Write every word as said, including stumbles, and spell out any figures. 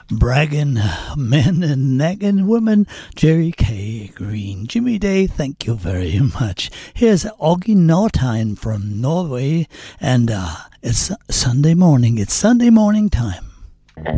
bragging men and nagging women, Jerry K. Green. Jimmy Day, thank you very much. Here's Augie Nortine from Norway, and uh, it's Sunday morning. It's Sunday morning time.